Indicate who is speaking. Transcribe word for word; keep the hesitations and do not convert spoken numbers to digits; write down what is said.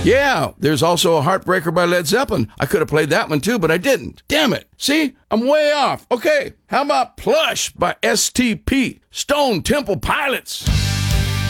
Speaker 1: Yeah, there's also a Heartbreaker by Led Zeppelin. I could have played that one too, but I didn't. Damn it. See, I'm way off. Okay, how about Plush by S T P, Stone Temple Pilots?